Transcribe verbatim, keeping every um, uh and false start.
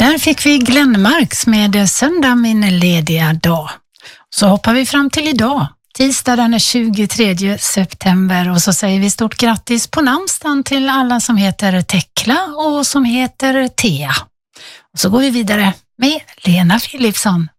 Där fick vi Glenmarks med Söndag min lediga dag. Så hoppar vi fram till idag, tisdag den tjugotredje september, och så säger vi stort grattis på namnsdagen till alla som heter Tekla och som heter Thea. Och så går vi vidare med Lena Philipsson.